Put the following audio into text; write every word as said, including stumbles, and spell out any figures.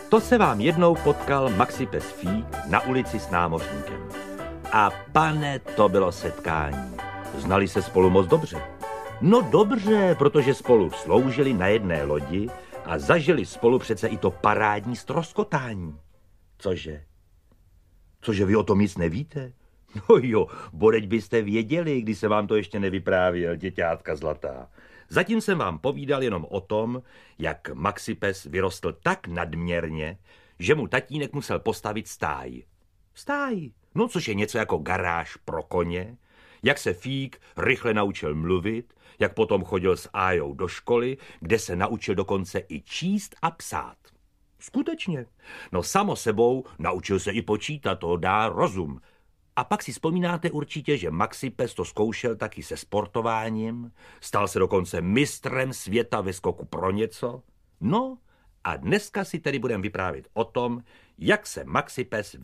To se vám jednou potkal Maxipes Fík na ulici s námořníkem. A pane, to bylo setkání. Znali se spolu moc dobře. No dobře, protože spolu sloužili na jedné lodi a zažili spolu přece i to parádní ztroskotání. Cože? Cože vy o tom nic nevíte? No jo, bodeď byste věděli, když se vám to ještě nevyprávěl, děťátka zlatá. Zatím jsem vám povídal jenom o tom, jak Maxipes vyrostl tak nadměrně, že mu tatínek musel postavit stáj. Stáj, no což je něco jako garáž pro koně, jak se Fík rychle naučil mluvit, jak potom chodil s Ájou do školy, kde se naučil dokonce i číst a psát. Skutečně. No samo sebou naučil se i počítat, to dá rozum. A pak si vzpomínáte určitě, že Maxipes to zkoušel taky se sportováním, stal se dokonce mistrem světa ve skoku pro něco. No a dneska si tedy budeme vyprávět o tom, jak se Maxipes